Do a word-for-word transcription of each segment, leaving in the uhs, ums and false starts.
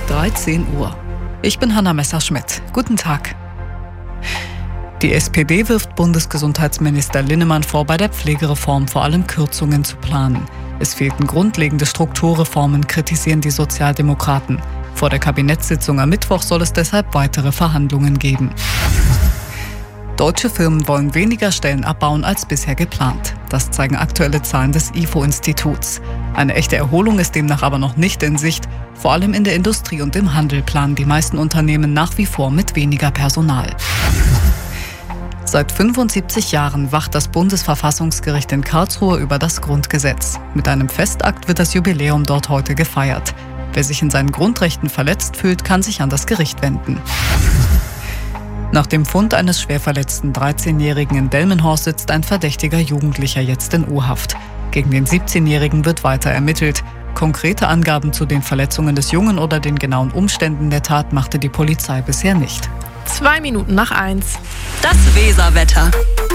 dreizehn Uhr. Ich bin Hanna Messerschmidt. Guten Tag. Die S P D wirft Bundesgesundheitsminister Linnemann vor, bei der Pflegereform vor allem Kürzungen zu planen. Es fehlten grundlegende Strukturreformen, kritisieren die Sozialdemokraten. Vor der Kabinettssitzung am Mittwoch soll es deshalb weitere Verhandlungen geben. Deutsche Firmen wollen weniger Stellen abbauen als bisher geplant. Das zeigen aktuelle Zahlen des I F O-Instituts. Eine echte Erholung ist demnach aber noch nicht in Sicht. Vor allem in der Industrie und im Handel planen die meisten Unternehmen nach wie vor mit weniger Personal. Seit fünfundsiebzig Jahren wacht das Bundesverfassungsgericht in Karlsruhe über das Grundgesetz. Mit einem Festakt wird das Jubiläum dort heute gefeiert. Wer sich in seinen Grundrechten verletzt fühlt, kann sich an das Gericht wenden. Nach dem Fund eines schwer verletzten dreizehnjährigen in Delmenhorst sitzt ein verdächtiger Jugendlicher jetzt in U-Haft. Gegen den siebzehnjährigen wird weiter ermittelt. Konkrete Angaben zu den Verletzungen des Jungen oder den genauen Umständen der Tat machte die Polizei bisher nicht. Zwei Minuten nach eins. Das Weserwetter.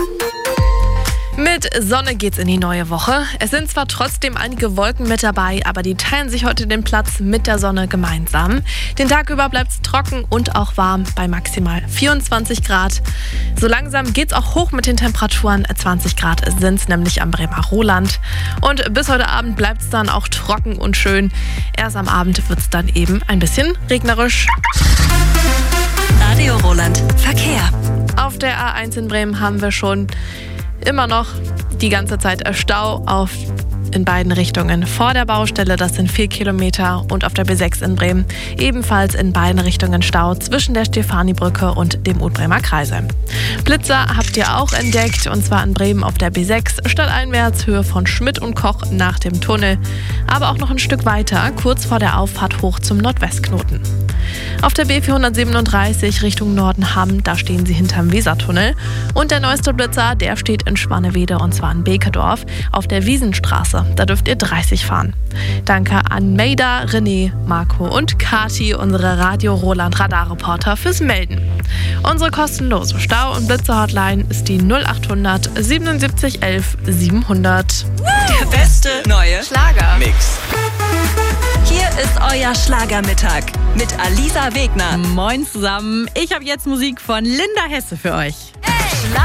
Mit Sonne geht's in die neue Woche. Es sind zwar trotzdem einige Wolken mit dabei, aber die teilen sich heute den Platz mit der Sonne gemeinsam. Den Tag über bleibt's trocken und auch warm bei maximal vierundzwanzig Grad. So langsam geht's auch hoch mit den Temperaturen. zwanzig Grad sind's nämlich am Bremer Roland. Und bis heute Abend bleibt's dann auch trocken und schön. Erst am Abend wird's dann eben ein bisschen regnerisch. Radio Roland Verkehr. Auf der A eins in Bremen haben wir schon immer noch die ganze Zeit Stau auf in beiden Richtungen vor der Baustelle, das sind vier Kilometer, und auf der B sechs in Bremen ebenfalls in beiden Richtungen Stau zwischen der Stefanibrücke und dem Utbremer Kreisel. Blitzer habt ihr auch entdeckt, und zwar in Bremen auf der B sechs stadteinwärts Höhe von Schmidt und Koch nach dem Tunnel, aber auch noch ein Stück weiter, kurz vor der Auffahrt hoch zum Nordwestknoten. Auf der B vierhundertsiebenunddreißig Richtung Nordenham, da stehen sie hinterm Wesertunnel. Und der neueste Blitzer, der steht in Schwannewede, und zwar in Bekedorf auf der Wiesenstraße. Da dürft ihr dreißig fahren. Danke an Maida, René, Marco und Kati, unsere Radio Roland Radarreporter, fürs Melden. Unsere kostenlose Stau- und Blitzer-Hotline ist die null achthundert siebenundsiebzig elf siebenhundert. Der beste neue Schlager. Mix. Hier ist euer Schlagermittag mit Alisa Wegner. Moin zusammen, ich habe jetzt Musik von Linda Hesse für euch.